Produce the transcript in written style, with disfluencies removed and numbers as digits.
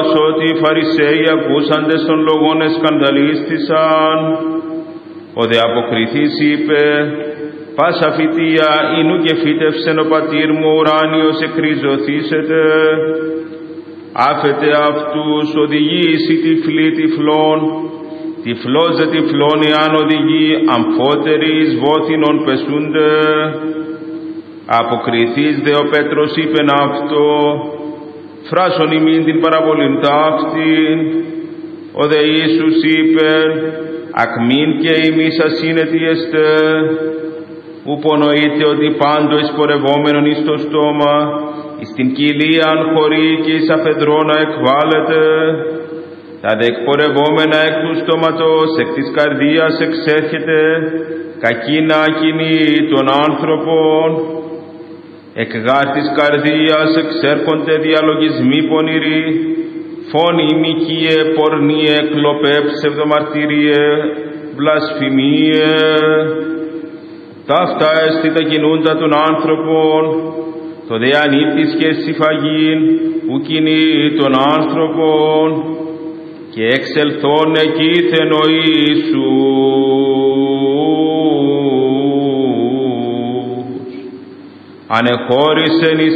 ότι οι Φαρισαίοι ακούσαντες των λόγων εσκανδαλίστησαν. Ο δε αποκριθής είπε, πάσα φυτεία ίνου και φύτευσεν ο πατήρ μου ουράνιος εκριζωθήσετε. Άφετε αυτούς οδηγήσει τυφλή τυφλών, τυφλός δε τυφλών εάν οδηγεί αμφότεροι εις βόθινον πεσούνται. Αποκριθείς δε ο Πέτρος είπεν αυτό, φράσον ημίν την παραβολήν ταύτην. Ο δε Ιησούς είπεν, ακμήν και ημείς ασύνετιεστε, ου πονοείτε ότι πάντο εισπορευόμενον εις το στόμα, εις την κοιλίαν χωρί και εις αφεδρώνα εκβάλλεται. Τα δε εκπορευόμενα εκ του στόματος, εκ της καρδίας εξέρχεται, κακίνα κινεί των άνθρωπων. Εκ γάρ της καρδίας εξέρχονται διαλογισμοί πονηροί, φόνοι μοιχείε, πορνίε, κλοπέ, ψευδομαρτυρίε, βλασφημίε. Ταύτα έστι τα κινούντα των άνθρωπων, το δε ανήπτης και συμφαγήν, που κινεί των άνθρωπων, και εξελθών εκείθεν ο Ιησούς. Ανεχώρησεν εις